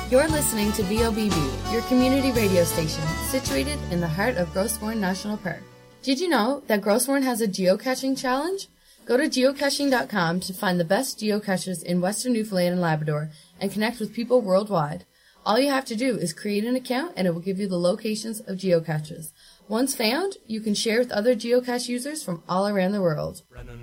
You're listening to VOBB, your community radio station, situated in the heart of Grossmorn National Park. Did you know that Grossmorn has a geocaching challenge? Go to geocaching.com to find the best geocaches in Western Newfoundland and Labrador and connect with people worldwide. All you have to do is create an account and it will give you the locations of geocaches. Once found, you can share with other geocache users from all around the world.